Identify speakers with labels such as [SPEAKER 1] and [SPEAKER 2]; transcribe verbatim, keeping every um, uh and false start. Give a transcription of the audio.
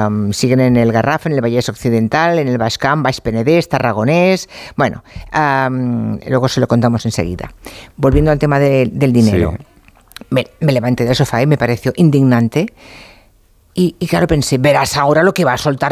[SPEAKER 1] um, siguen en el Garraf, en el Vallès Occidental, en el Baix Camp, Baix Penedès, Tarragonés. Bueno, um, luego se lo contamos enseguida. Volviendo al tema de, del dinero. Sí. Me, me levanté del sofá y me pareció indignante. Y, y claro, pensé, verás ahora lo que va a soltar